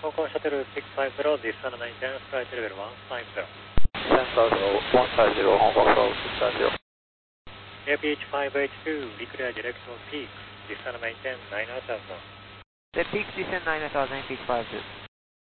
航空シャトルピック50、ディスタンスメインテナンスフライトレベル150。 10,000, 150, Hong Kong South 630. APH582, declare directional peaks, descend maintain 9000. The peaks descend 9000, APH 52.